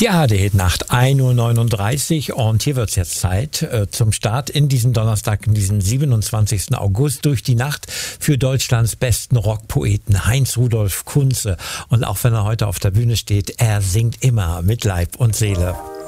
Die ARD-Nacht, 1:39 Uhr, und hier wird es jetzt Zeit zum Start in diesen Donnerstag, in diesen 27. August durch die Nacht für Deutschlands besten Rockpoeten Heinz Rudolf Kunze. Und auch wenn er heute auf der Bühne steht, er singt immer mit Leib und Seele.